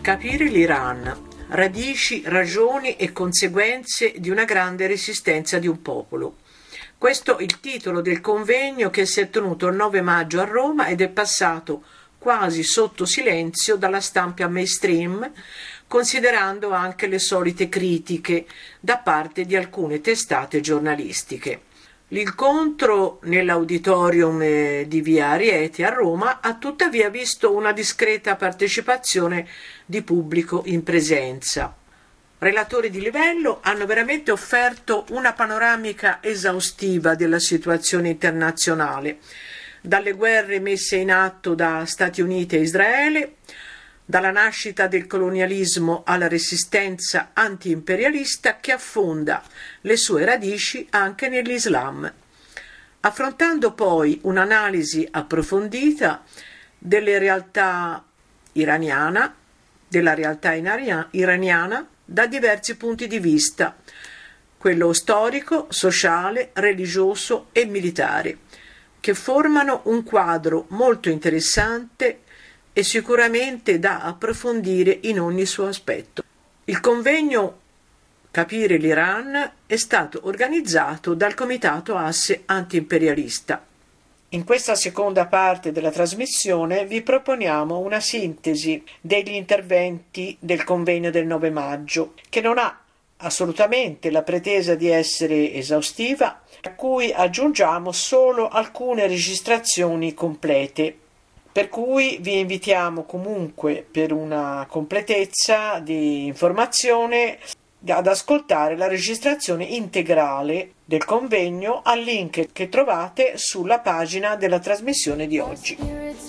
Capire l'Iran, radici, ragioni e conseguenze di una grande resistenza di un popolo. Questo è il titolo del convegno che si è tenuto il 9 maggio a Roma ed è passato quasi sotto silenzio dalla stampa mainstream, considerando anche le solite critiche da parte di alcune testate giornalistiche. L'incontro nell'auditorium di Via Arieti a Roma ha tuttavia visto una discreta partecipazione di pubblico in presenza. Relatori di livello hanno veramente offerto una panoramica esaustiva della situazione internazionale, dalle guerre messe in atto da Stati Uniti e Israele, dalla nascita del colonialismo alla resistenza anti-imperialista che affonda le sue radici anche nell'Islam, affrontando poi un'analisi approfondita della realtà iraniana da diversi punti di vista, quello storico, sociale, religioso e militare, che formano un quadro molto interessante e sicuramente da approfondire in ogni suo aspetto. Il convegno Capire l'Iran è stato organizzato dal Comitato Asse Antiimperialista. In questa seconda parte della trasmissione vi proponiamo una sintesi degli interventi del convegno del 9 maggio, che non ha assolutamente la pretesa di essere esaustiva, a cui aggiungiamo solo alcune registrazioni complete. Per cui vi invitiamo comunque, per una completezza di informazione, ad ascoltare la registrazione integrale del convegno al link che trovate sulla pagina della trasmissione di oggi.